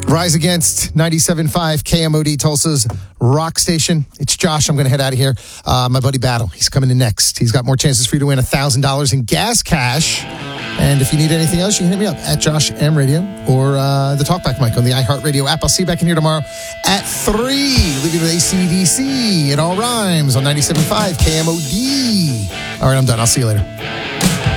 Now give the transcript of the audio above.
Rise Against 97.5 KMOD, Tulsa's rock station. It's Josh. I'm going to head out of here. My buddy Battle, he's coming in next. He's got more chances for you to win $1,000 in gas cash. And if you need anything else, you can hit me up at Josh M Radio or the Talkback mic on the iHeartRadio app. I'll see you back in here tomorrow at 3. Leave you with AC/DC. It all rhymes on 97.5 KMOD. All right, I'm done. I'll see you later.